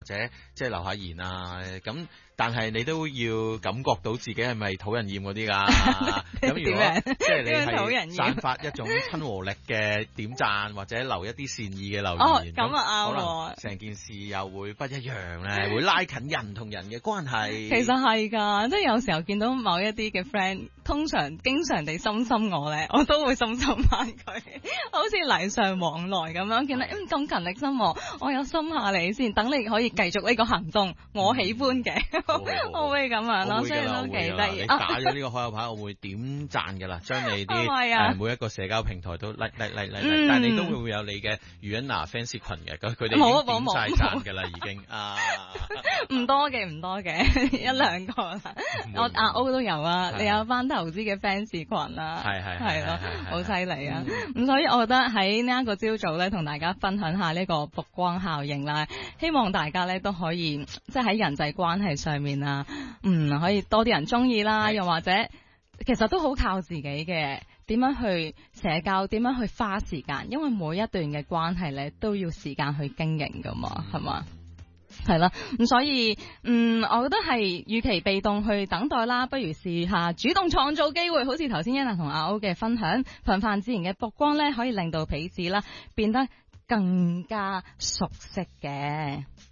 者即係留下言啊，咁但係你都要感覺到自己係咪討人厭嗰啲㗎？咁如果即係你係散發一種親和力嘅點讚，或者留一啲善意嘅留言， 咁啊啱喎， 可能成件事又會不一樣咧，會拉近人同人嘅關係。 其實係㗎，即係有時候見到某一啲嘅 friend，通常經常地深深我咧，我都會深深翻佢，好似禮尚往來咁樣。見你咁勤力心我有心下你先，等你可以繼續呢個行動，我喜歡嘅，我會咁樣咯，所以都幾得意。 你打咗呢個開口牌，我會點讚㗎啦，將你啲每一個社交平台都 like，但係你都會有你嘅余欣娜 fans 群嘅，佢哋已經點曬讚㗎啦，已經唔多嘅，一兩個啦。我阿 O 都有啊，你有班投資嘅 fans 群啦，係咯，好犀利啊！咁所以我覺得喺呢一個朝早咧，同大家分享下呢個曝光效應啦，希望大家咧都可以即係喺人際關係上面啊，可以多啲人中意啦，又或者其實都好靠自己嘅，點樣去社交，點樣去花時間，因為每一段嘅關係咧都要時間去經營噶嘛，係嘛？係啦，咁所以我覺得係與其被動去等待啦，不如試下主動創造機會，好似頭先欣娜同阿 O 嘅分享，頻繁自然嘅曝光咧，可以令到彼此啦變得更加熟悉嘅。